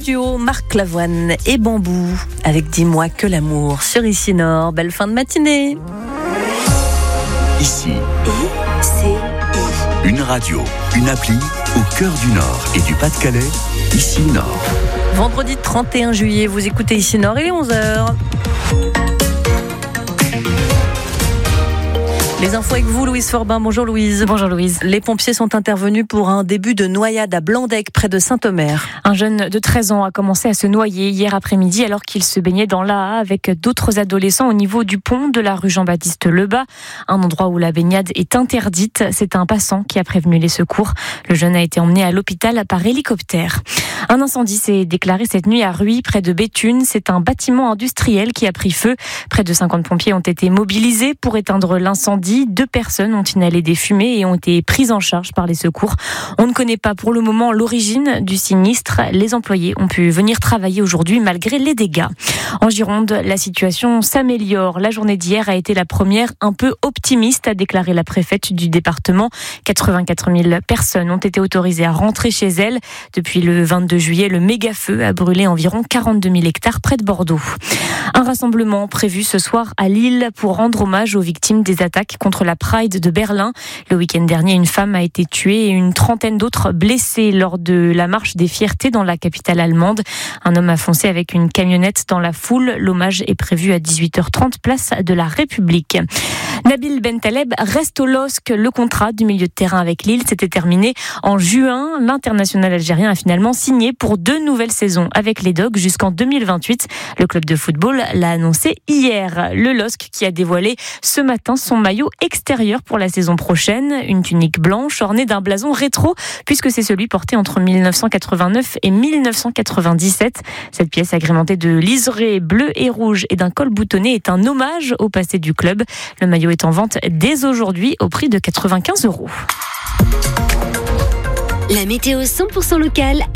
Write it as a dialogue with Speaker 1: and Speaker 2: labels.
Speaker 1: duo Marc Lavoine et Bambou avec Dis-moi que l'amour sur Ici Nord. Belle fin de matinée.
Speaker 2: Ici,
Speaker 3: ICI.
Speaker 2: une radio, une appli au cœur du Nord et du Pas-de-Calais. Ici Nord.
Speaker 1: Vendredi 31 juillet, vous écoutez Ici Nord, il est 11h. Les infos avec vous, Louise Forbin. Bonjour Louise.
Speaker 4: Bonjour Louise.
Speaker 1: Les pompiers sont intervenus pour un début de noyade à Blandec, près de Saint-Omer.
Speaker 4: Un jeune de 13 ans a commencé à se noyer hier après-midi alors qu'il se baignait dans l'Aa avec d'autres adolescents au niveau du pont de la rue Jean-Baptiste Lebas, un endroit où la baignade est interdite. C'est un passant qui a prévenu les secours. Le jeune a été emmené à l'hôpital par hélicoptère. Un incendie s'est déclaré cette nuit à Ruy, près de Béthune. C'est un bâtiment industriel qui a pris feu. Près de 50 pompiers ont été mobilisés pour éteindre l'incendie. 2 personnes ont inhalé des fumées et ont été prises en charge par les secours. On ne connaît pas pour le moment l'origine du sinistre. Les employés ont pu venir travailler aujourd'hui malgré les dégâts. En Gironde, la situation s'améliore. La journée d'hier a été la première un peu optimiste, a déclaré la préfète du département. 84 000 personnes ont été autorisées à rentrer chez elles. Depuis le 22 juillet, le méga-feu a brûlé environ 42 000 hectares près de Bordeaux. Un rassemblement prévu ce soir à Lille pour rendre hommage aux victimes des attaques contre la Pride de Berlin. Le week-end dernier, une femme a été tuée et une trentaine d'autres blessées lors de la marche des fiertés dans la capitale allemande. Un homme a foncé avec une camionnette dans la foule. L'hommage est prévu à 18h30, place de la République. Nabil Bentaleb reste au LOSC. Le contrat du milieu de terrain avec Lille s'était terminé en juin. L'international algérien a finalement signé pour 2 nouvelles saisons avec les Dogs jusqu'en 2028. Le club de football l'a annoncé hier. Le LOSC qui a dévoilé ce matin son maillot extérieur pour la saison prochaine. Une tunique blanche ornée d'un blason rétro puisque c'est celui porté entre 1989 et 1997. Cette pièce agrémentée de liserés bleu et rouge et d'un col boutonné est un hommage au passé du club. Le maillot est en vente dès aujourd'hui au prix de 95 €.
Speaker 3: La météo 100% locale.